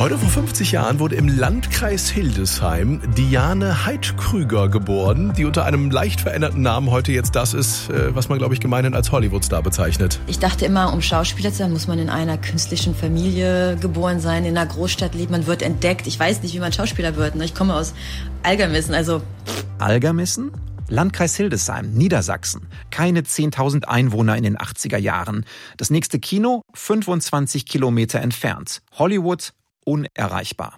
Heute vor 50 Jahren wurde im Landkreis Hildesheim Diane Heid-Krüger geboren, die unter einem leicht veränderten Namen heute jetzt das ist, was man, glaube ich, gemeinhin als Hollywood-Star bezeichnet. Ich dachte immer, um Schauspieler zu sein, muss man in einer künstlichen Familie geboren sein, in einer Großstadt leben, man wird entdeckt. Ich weiß nicht, wie man Schauspieler wird. Ich komme aus Algermissen, Algermissen? Landkreis Hildesheim, Niedersachsen. Keine 10.000 Einwohner in den 80er Jahren. Das nächste Kino 25 Kilometer entfernt. Hollywood unerreichbar.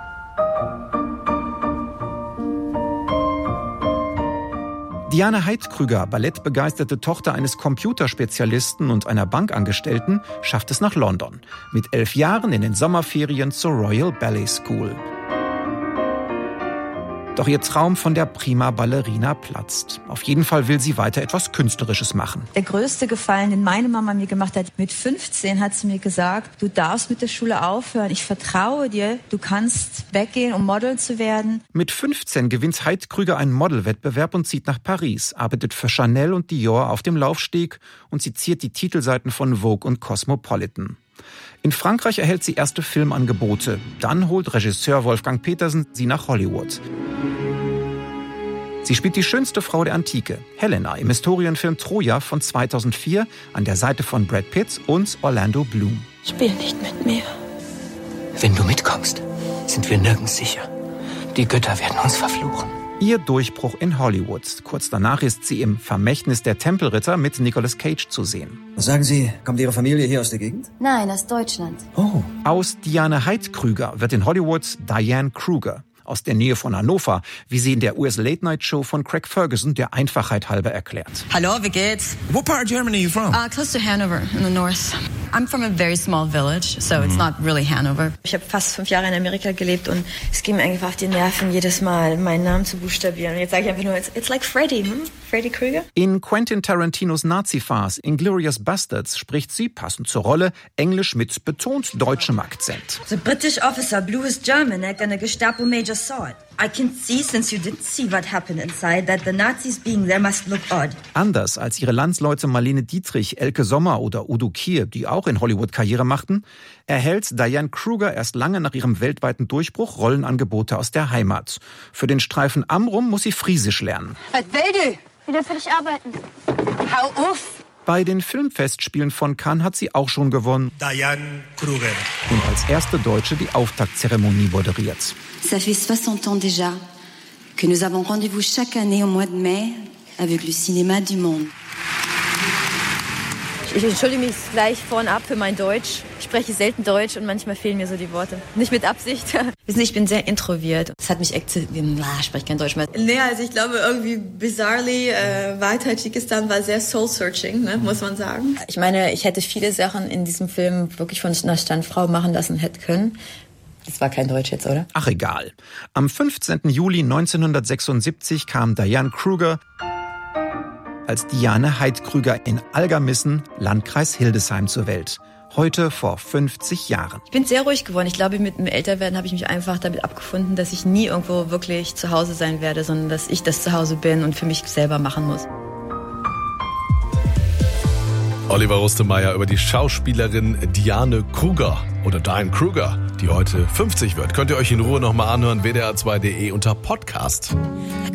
Diane Heid-Krüger, ballettbegeisterte Tochter eines Computerspezialisten und einer Bankangestellten, schafft es nach London. Mit 11 Jahren in den Sommerferien zur Royal Ballet School. Doch ihr Traum von der Prima Ballerina platzt. Auf jeden Fall will sie weiter etwas Künstlerisches machen. Der größte Gefallen, den meine Mama mir gemacht hat, mit 15 hat sie mir gesagt, du darfst mit der Schule aufhören, ich vertraue dir, du kannst weggehen, um Model zu werden. Mit 15 gewinnt Heid-Krüger einen Modelwettbewerb und zieht nach Paris, arbeitet für Chanel und Dior auf dem Laufsteg und sie ziert die Titelseiten von Vogue und Cosmopolitan. In Frankreich erhält sie erste Filmangebote. Dann holt Regisseur Wolfgang Petersen sie nach Hollywood. Sie spielt die schönste Frau der Antike, Helena, im Historienfilm Troja von 2004 an der Seite von Brad Pitt und Orlando Bloom. Spiel nicht mit mir. Wenn du mitkommst, sind wir nirgends sicher. Die Götter werden uns verfluchen. Ihr Durchbruch in Hollywood. Kurz danach ist sie im Vermächtnis der Tempelritter mit Nicolas Cage zu sehen. Was sagen Sie, kommt Ihre Familie hier aus der Gegend? Nein, aus Deutschland. Oh. Aus Diane Heid-Krüger wird in Hollywood Diane Kruger. Aus der Nähe von Hannover, wie sie in der US-Late-Night-Show von Craig Ferguson der Einfachheit halber erklärt. Hallo, wie geht's? What part of Germany are you from? Close to Hanover in the north. I'm from a very small village, so it's not really Hanover. Ich habe fast 5 Jahre in Amerika gelebt und es ging mir einfach auf die Nerven, jedes Mal meinen Namen zu buchstabieren. Und jetzt sage ich einfach nur, it's like Freddy, Freddy Krueger. In Quentin Tarantinos Nazi-Farce Inglourious Basterds spricht sie, passend zur Rolle, Englisch mit betont deutschem Akzent. The British officer blew his German egg and a Gestapo major saw it. I can see, since you didn't see what happened inside, that the Nazis being there must look odd. Anders als ihre Landsleute Marlene Dietrich, Elke Sommer oder Udo Kier, die auch in Hollywood Karriere machten, erhält Diane Kruger erst lange nach ihrem weltweiten Durchbruch Rollenangebote aus der Heimat. Für den Streifen Amrum muss sie Friesisch lernen. Was will du? Wieder für dich arbeiten. Hau auf! Bei den Filmfestspielen von Cannes hat sie auch schon gewonnen. Diane Kruger. Und als erste Deutsche die Auftaktzeremonie moderiert. Ça fait 60 ans déjà que nous avons rendez-vous chaque année au mois de mai avec le cinéma du monde. Ich entschuldige mich gleich vorab für mein Deutsch. Ich spreche selten Deutsch und manchmal fehlen mir so die Worte. Nicht mit Absicht. Ich bin sehr introvertiert. Das hat mich echt ich spreche kein Deutsch mehr. Nee, also ich glaube irgendwie bizarrely, war Tadschikistan war sehr soul-searching, muss man sagen. Ich meine, ich hätte viele Sachen in diesem Film wirklich von einer Standfrau machen lassen hätte können. Das war kein Deutsch jetzt, oder? Ach egal. Am 15. Juli 1976 kam Diane Kruger als Diane Heid-Krüger in Algermissen, Landkreis Hildesheim, zur Welt. Heute vor 50 Jahren. Ich bin sehr ruhig geworden. Ich glaube, mit dem Älterwerden habe ich mich einfach damit abgefunden, dass ich nie irgendwo wirklich zu Hause sein werde, sondern dass ich das Zuhause bin und für mich selber machen muss. Oliver Rustemeyer über die Schauspielerin Diane Kruger oder Diane Kruger, die heute 50 wird. Könnt ihr euch in Ruhe nochmal anhören, wdr2.de unter Podcast.